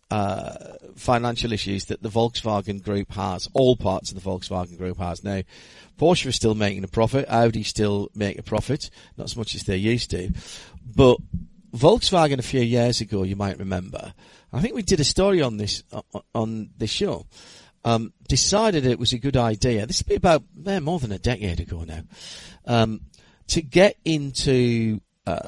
financial issues that the Volkswagen Group has, all parts of the Volkswagen Group has. Now, Porsche is still making a profit, Audi still make a profit, not as much as they used to, but Volkswagen a few years ago, you might remember, I think we did a story on this show, decided it was a good idea, this would be about more than a decade ago now, to get into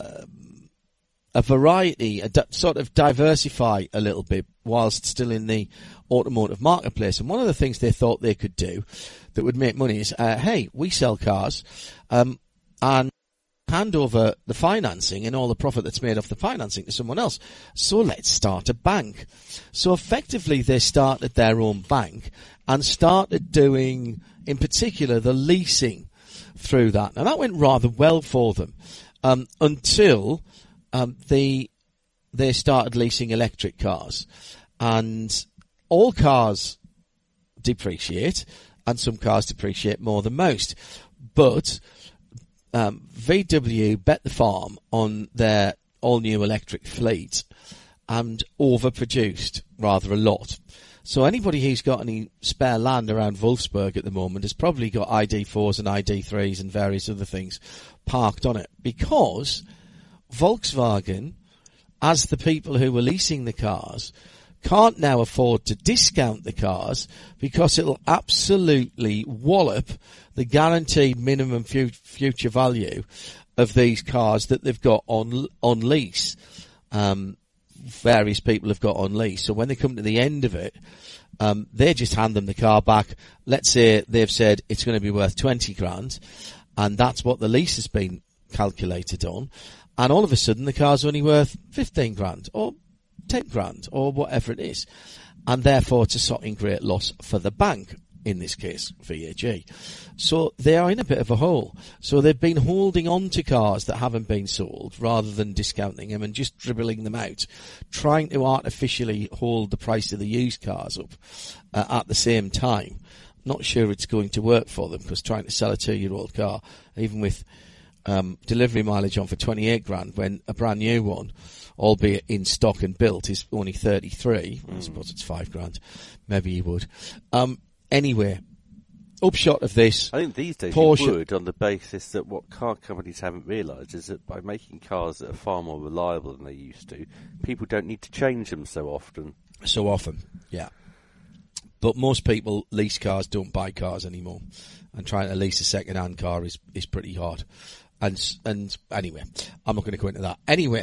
a variety, sort of diversify a little bit whilst still in the automotive marketplace. And one of the things they thought they could do that would make money is, hey, we sell cars, and hand over the financing and all the profit that's made off the financing to someone else. So let's start a bank. So effectively they started their own bank and started doing, in particular, the leasing through that. Now that went rather well for them, until they started leasing electric cars, and all cars depreciate, and some cars depreciate more than most. But VW bet the farm on their all-new electric fleet and overproduced rather a lot. So anybody who's got any spare land around Wolfsburg at the moment has probably got ID4s and ID3s and various other things parked on it, because Volkswagen, as the people who were leasing the cars, can't now afford to discount the cars because it'll absolutely wallop the guaranteed minimum future value of these cars that they've got on lease. Various people have got on lease. So when they come to the end of it, they just hand them the car back. Let's say they've said it's going to be worth 20 grand, and that's what the lease has been calculated on. And all of a sudden the car's only worth 15 grand or 10 grand or whatever it is. And therefore it's a sodding great loss for the bank, in this case VAG. So they are in a bit of a hole. So they've been holding on to cars that haven't been sold rather than discounting them and just dribbling them out, trying to artificially hold the price of the used cars up at the same time. Not sure it's going to work for them, because trying to sell a 2-year-old car, even with delivery mileage on for 28 grand, when a brand new one, albeit in stock and built, is only 33. I suppose it's 5 grand. Maybe you would. Anyway, upshot of this, I think these days Porsche, you would, on the basis that what car companies haven't realised is that by making cars that are far more reliable than they used to, people don't need to change them so often. So often, yeah. But most people lease cars, don't buy cars anymore. And trying to lease a second-hand car is pretty hard. And anyway, I'm not going to go into that. Anyway,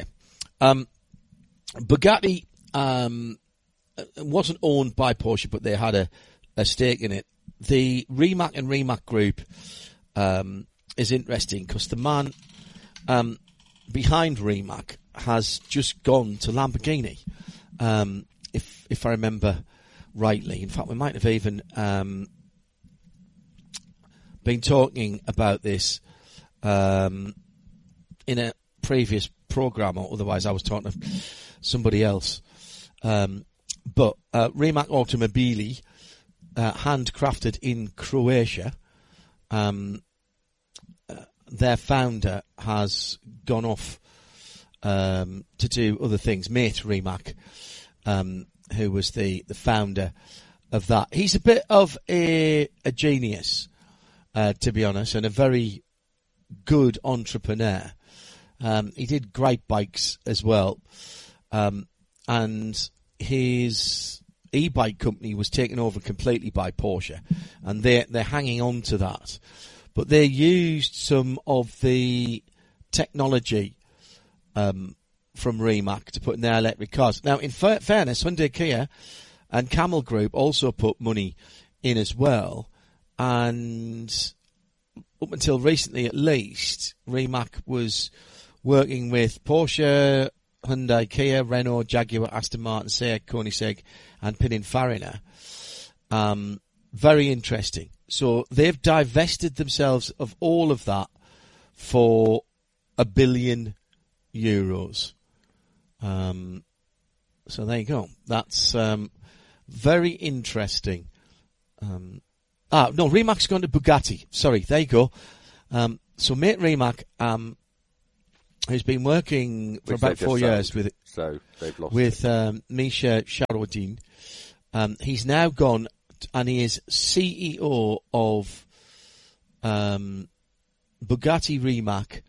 Bugatti wasn't owned by Porsche, but they had a stake in it. The Rimac and Rimac Group is interesting because the man behind Rimac has just gone to Lamborghini, if I remember rightly. In fact, we might have even been talking about this in a previous program, or otherwise I was talking to somebody else. But Rimac Automobili, handcrafted in Croatia, their founder has gone off to do other things. Mate Rimac, who was the founder of that. He's a bit of a genius, to be honest, and a very good entrepreneur. He did great bikes as well, and his e-bike company was taken over completely by Porsche, and they're hanging on to that. But they used some of the technology from Rimac to put in their electric cars. Now, in fairness, Hyundai, Kia and Camel Group also put money in as well, and up until recently at least, Rimac was working with Porsche, Hyundai, Kia, Renault, Jaguar, Aston Martin, Seat, Koenigsegg and Pininfarina. Very interesting. So they've divested themselves of all of that for €1 billion. So there you go. That's very interesting. No, Remac's gone to Bugatti. Sorry, there you go. So mate Rimac who's been working for Which about they've 4 just years sold, with so they've lost with it. Misha Sharodin. He's now gone, and he is CEO of Bugatti Rimac,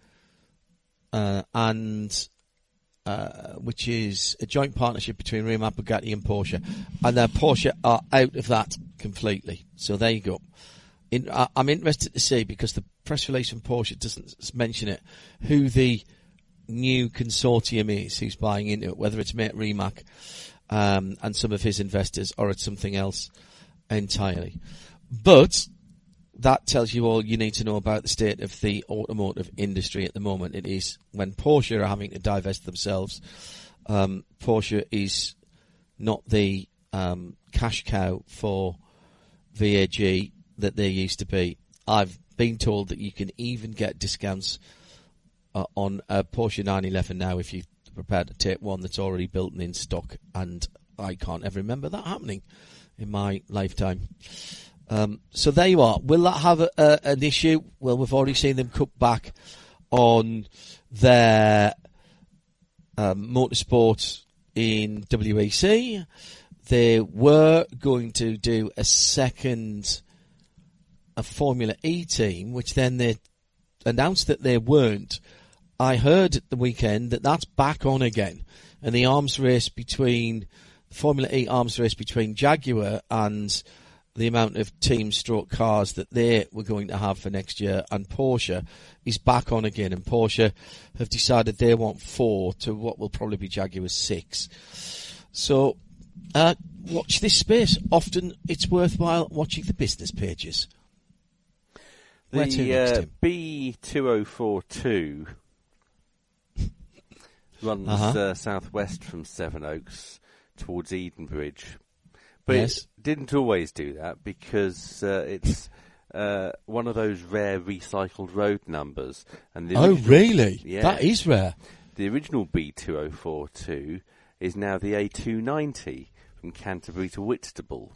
and which is a joint partnership between Rimac, Bugatti, and Porsche. And Porsche are out of that completely. So there you go. I'm interested to see, because the press release from Porsche doesn't mention it, who the new consortium is who's buying into it, whether it's Mate Rimac and some of his investors, or it's something else entirely. But that tells you all you need to know about the state of the automotive industry at the moment. It is, when Porsche are having to divest themselves, Porsche is not the cash cow for VAG that they used to be. I've been told that you can even get discounts on a Porsche 911 now if you're prepared to take one that's already built and in stock, and I can't ever remember that happening in my lifetime. So there you are. Will that have an issue? Well, we've already seen them cut back on their motorsport in WEC. They were going to do a Formula E team, which then they announced that they weren't. I heard at the weekend that that's back on again, and the Formula E arms race between Jaguar and the amount of team-stroke cars that they were going to have for next year, and Porsche is back on again, and Porsche have decided they want 4 to what will probably be Jaguar's 6. So watch this space. Often it's worthwhile watching the business pages. The B2042 runs southwest from Sevenoaks towards Edenbridge. But yes. It didn't always do that, because it's one of those rare recycled road numbers. And really? Yeah, that is rare. The original B2042 is now the A290 from Canterbury to Whitstable.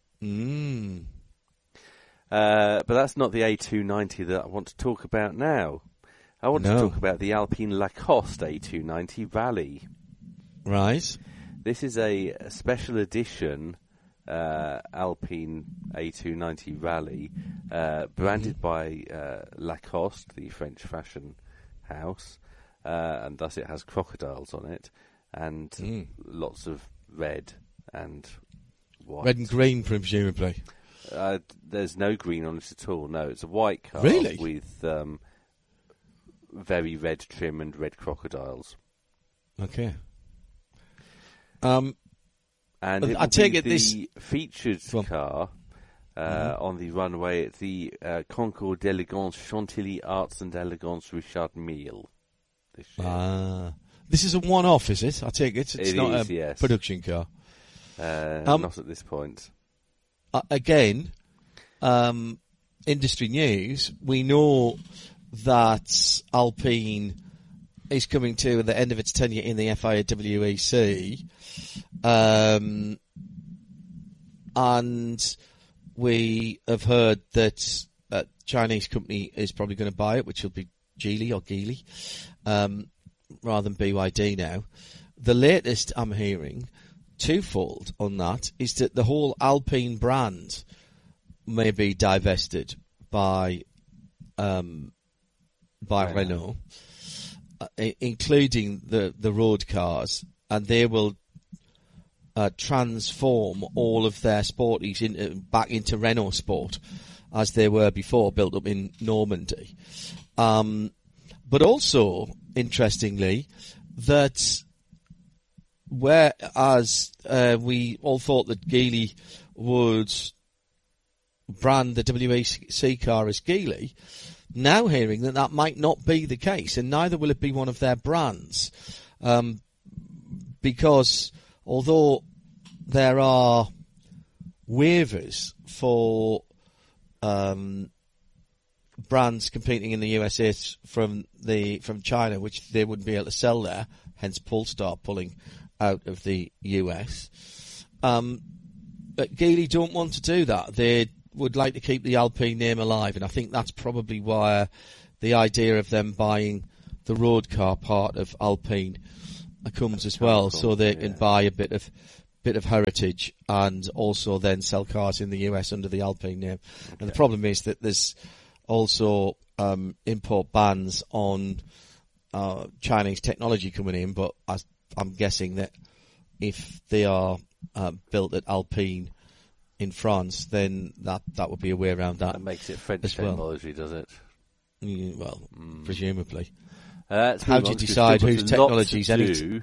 But that's not the A290 that I want to talk about now. I want to talk about the Alpine Lacoste A290 Rally. Right. This is a special edition Alpine A290 Rally, branded by Lacoste, the French fashion house, and thus it has crocodiles on it, and lots of red and white. Red and green, presumably. There's no green on it at all. No, it's a white car with very red trim and red crocodiles. Okay. And it I take it the featured car on the runway at the Concours d'Elegance Chantilly Arts and Elegance Richard Mille. This is a one-off, is it? I take it. It's not a yes. production car. Not at this point. Again, industry news, we know that Alpine is coming to the end of its tenure in the FIA WEC, and we have heard that a Chinese company is probably going to buy it, which will be Geely or Geely, rather than BYD now. The latest I'm hearing, twofold on that, is that the whole Alpine brand may be divested by Renault, including the road cars, and they will transform all of their sporties back into Renault Sport, as they were before, built up in Normandy. But also, interestingly, that whereas we all thought that Geely would brand the WEC car as Geely, now hearing that might not be the case, and neither will it be one of their brands, because although there are waivers for brands competing in the USA from China, which they wouldn't be able to sell there, hence Polestar pulling out of the US. But Geely don't want to do that. They would like to keep the Alpine name alive, and I think that's probably why the idea of them buying the road car part of Alpine comes as well, so they can buy a bit of heritage and also then sell cars in the US under the Alpine name. Okay. And the problem is that there's also import bans on Chinese technology coming in, but I'm guessing that if they are built at Alpine in France, then that would be a way around that. That makes it French technology, does it? Well, presumably. How do you decide whose technology is any?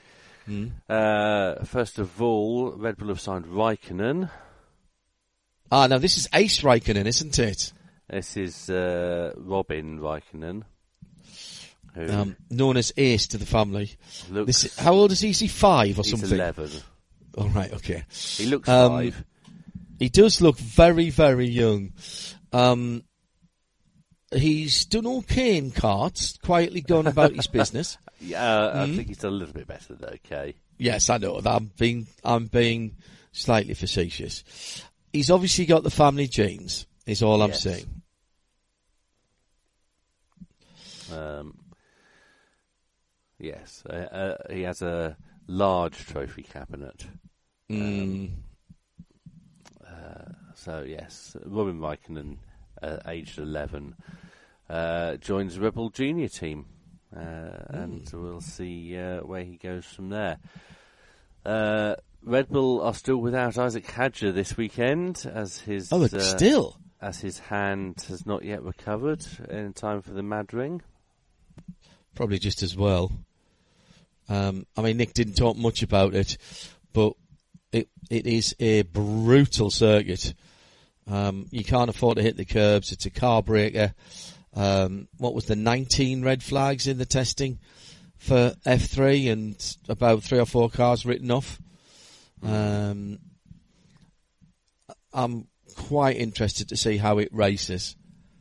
First of all, Red Bull have signed Raikkonen. Now this is Ace Raikkonen, isn't it? This is Robin Raikkonen, who known as Ace to the family. How old is he? Is he 5 or something? He's 11. All right, okay. He looks 5. He does look very, very young. He's done okay in karts, quietly gone about his business. I think he's done a little bit better than okay. Yes, I know. I'm being slightly facetious. He's obviously got the family genes, is all I'm saying. Yes, he has a large trophy cabinet. So yes, Robin Raikkonen, aged 11, joins the Red Bull Junior team, and we'll see where he goes from there. Red Bull are still without Isaac Hadjar this weekend, as his still as his hand has not yet recovered in time for the Mad Ring. Probably just as well. I mean, Nick didn't talk much about it, but it is a brutal circuit. You can't afford to hit the curbs. It's a car breaker. What was the 19 red flags in the testing for F3 and about 3 or 4 cars written off? I'm quite interested to see how it races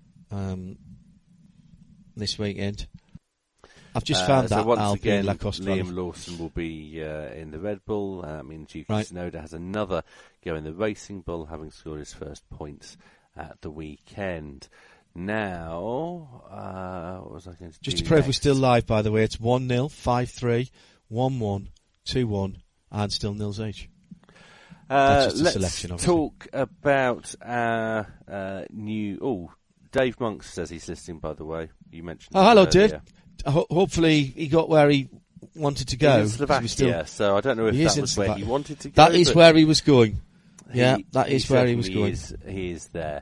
this weekend. I've just found that once Alpine again, Lacoste Liam Lawson will be in the Red Bull. Yuki Tsunoda has another go in the Racing Bull, having scored his first points at the weekend. Now, what was I going to do? Just to prove we're still live, by the way, it's 1-0, 5-3, 1-1, 2-1, and still nils each. That's just a selection, obviously. Talk about our new... Oh, Dave Monks says he's listening, by the way. You mentioned hello, earlier. Dave. Hopefully he got where he wanted to go. He's in Slovakia, so I don't know if that was where he wanted to go. That is where he was going. That is where he was going. He is there.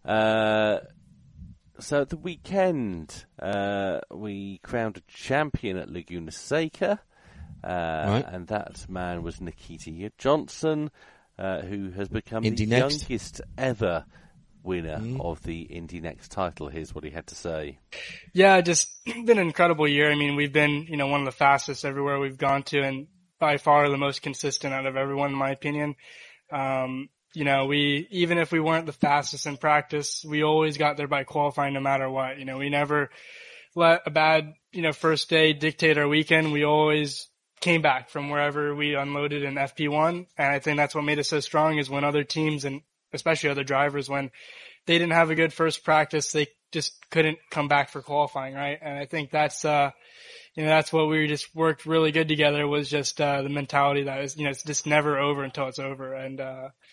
So at the weekend, we crowned a champion at Laguna Seca, and that man was Nikita Johnson, who has become the youngest ever winner of the Indy Next title. Here's what he had to say. Yeah, just been an incredible year. I mean, we've been, one of the fastest everywhere we've gone to, and by far the most consistent out of everyone, in my opinion. We, even if we weren't the fastest in practice, we always got there by qualifying no matter what. We never let a bad, first day dictate our weekend. We always came back from wherever we unloaded in FP1. And I think that's what made us so strong, is when other teams, and especially other drivers, when they didn't have a good first practice, they just couldn't come back for qualifying, right? And I think that's, that's what we just worked really good together, was just, the mentality that is, it's just never over until it's over. And,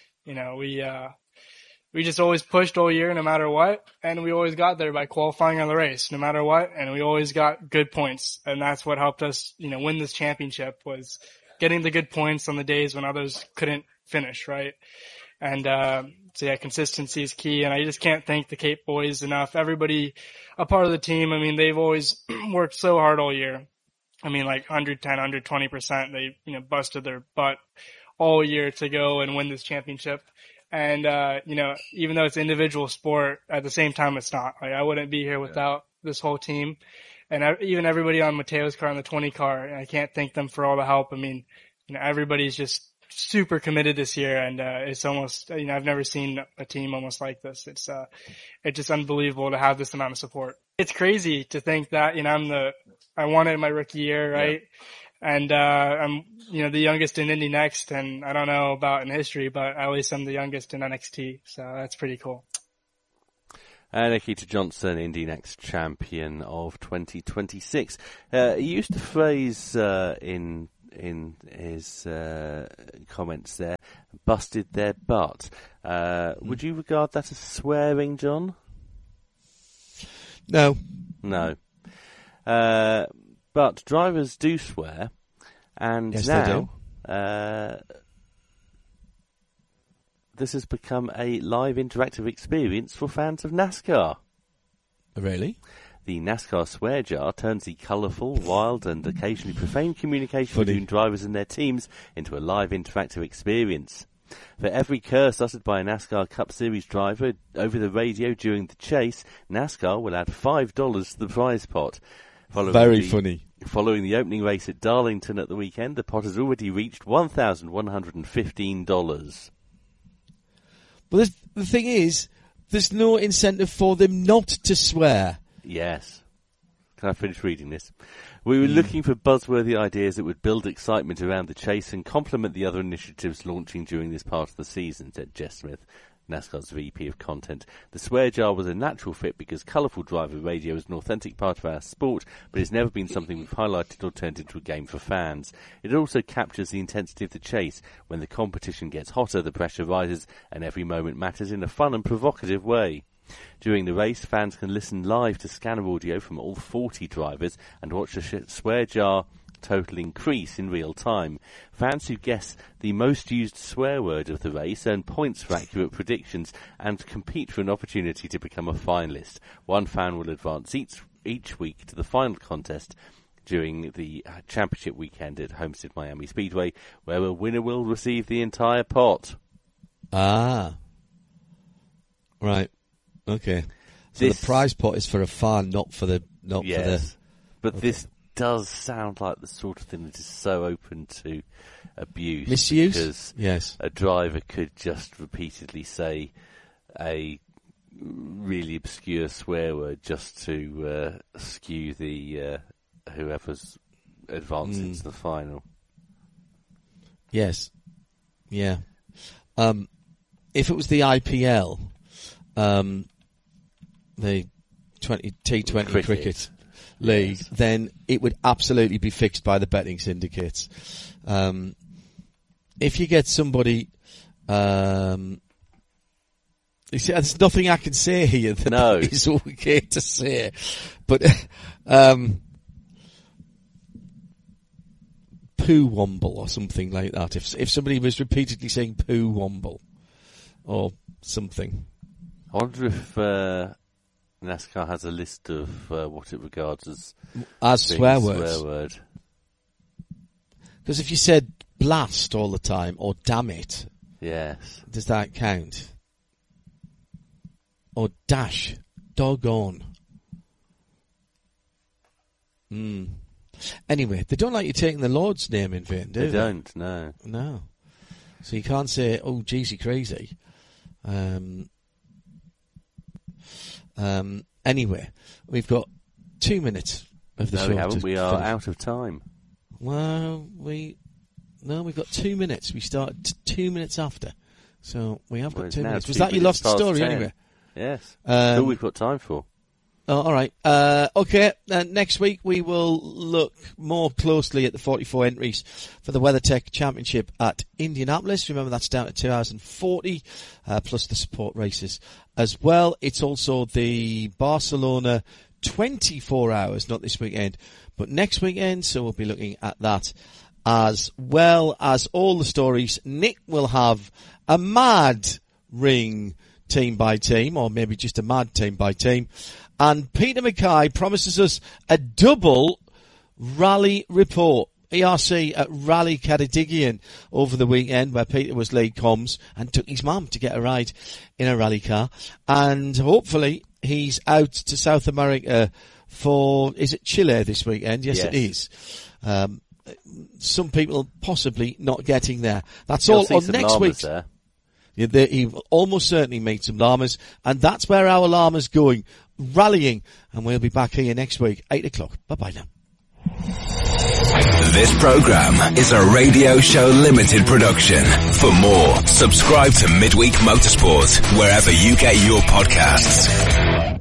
we just always pushed all year no matter what, and we always got there by qualifying on the race no matter what, and we always got good points. And that's what helped us, win this championship, was getting the good points on the days when others couldn't finish, right? And, consistency is key, and I just can't thank the Cape boys enough. Everybody, a part of the team, they've always worked so hard all year. 110, 120%. They, busted their butt all year to go and win this championship. And, even though it's individual sport, at the same time, it's not. I wouldn't be here without this whole team. And even everybody on Mateo's car and the 20 car, and I can't thank them for all the help. Everybody's just super committed this year, and it's almost, I've never seen a team almost like this. It's just unbelievable to have this amount of support. It's crazy to think that, I won it in my rookie year, right? Yeah. And I'm, the youngest in Indy Next, and I don't know about in history, but at least I'm the youngest in NXT, so that's pretty cool. Nikita Johnson, Indy Next champion of 2026. He used the phrase in his comments there, busted their butt. Would you regard that as swearing, John? No. But drivers do swear, and yes, now they do. This has become a live interactive experience for fans of NASCAR. Really? The NASCAR swear jar turns the colourful, wild and occasionally profane communication between drivers and their teams into a live interactive experience. For every curse uttered by a NASCAR Cup Series driver over the radio during the chase, NASCAR will add $5 to the prize pot. Very funny. Following the opening race at Darlington at the weekend, the pot has already reached $1,115. But the thing is, there's no incentive for them not to swear. Yes. Can I finish reading this? We were looking for buzzworthy ideas that would build excitement around the chase and complement the other initiatives launching during this part of the season, said Jess Smith, NASCAR's VP of Content. The swear jar was a natural fit because colourful driver radio is an authentic part of our sport, but it's never been something we've highlighted or turned into a game for fans. It also captures the intensity of the chase. When the competition gets hotter, the pressure rises, and every moment matters in a fun and provocative way. During the race, fans can listen live to scanner audio from all 40 drivers and watch the swear jar total increase in real time. Fans who guess the most used swear word of the race earn points for accurate predictions and compete for an opportunity to become a finalist. One fan will advance each week to the final contest during the championship weekend at Homestead Miami Speedway, where a winner will receive the entire pot. Ah. Right. Okay. So the prize pot is for a fan, not for the... But this does sound like the sort of thing that is so open to abuse. Misuse? Because a driver could just repeatedly say a really obscure swear word just to skew the whoever's advancing to the final. Yes. Yeah. If it was the IPL, the T20 cricket league, then it would absolutely be fixed by the betting syndicates. If you get somebody, you see, there's nothing I can say here that is okay to say, but poo womble or something like that. If somebody was repeatedly saying poo womble or something, I wonder if NASCAR has a list of what it regards as swear words. Because if you said blast all the time or damn it, yes, does that count? Or dash, doggone. Anyway, they don't like you taking the Lord's name in vain, do they? They don't, no. No. So you can't say, oh, geezy crazy. Anyway, we've got 2 minutes of the show. No, we haven't. We are finish. out of time. Well, we've got 2 minutes. We start 2 minutes after. So we have got 2 minutes. Was that your lost story 10. anyway? Yes. All we've got time for. Oh, all right. Okay. Next week we will look more closely at the 44 entries for the WeatherTech Championship at Indianapolis. Remember, that's down to 2040, plus the support races as well. It's also the Barcelona 24 hours, not this weekend, but next weekend. So we'll be looking at that as well as all the stories. Nick will have a mad ring team by team, or maybe just a mad team by team. And Peter Mackay promises us a double rally report. ERC at Rally Cardigan over the weekend, where Peter was lead comms and took his mum to get a ride in a rally car. And hopefully he's out to South America for, is it Chile this weekend? Yes, it is. Some people possibly not getting there. That's all on next week. There. He will almost certainly meet some llamas, and that's where our llama's going, rallying, and we'll be back here next week, 8 o'clock. Bye-bye now. This program is a Radio Show Limited production. For more, subscribe to Midweek Motorsport wherever you get your podcasts.